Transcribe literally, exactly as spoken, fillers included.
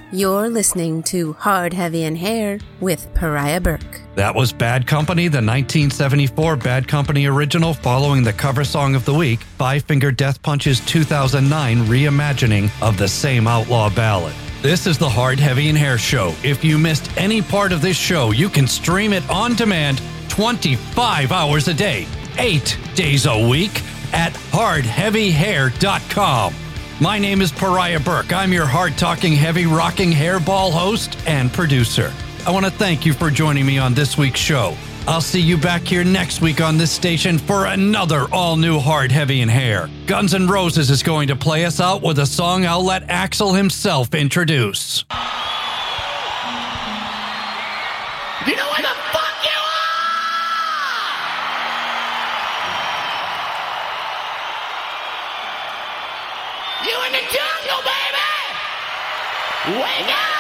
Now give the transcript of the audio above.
You're listening to Hard, Heavy, and Hair with Pariah Burke. That was Bad Company, the nineteen seventy-four Bad Company original, following the cover song of the week, Five Finger Death Punch's two thousand nine reimagining of the same outlaw ballad. This is the Hard, Heavy, and Hair Show. If you missed any part of this show, you can stream it on demand twenty-five hours a day, eight days a week at hard heavy hair dot com. My name is Pariah Burke. I'm your hard-talking, heavy-rocking hairball host and producer. I want to thank you for joining me on this week's show. I'll see you back here next week on this station for another all-new Hard, Heavy, and Hair. Guns N' Roses is going to play us out with a song I'll let Axl himself introduce. You know where the fuck you are? You in the jungle, baby! Wake up!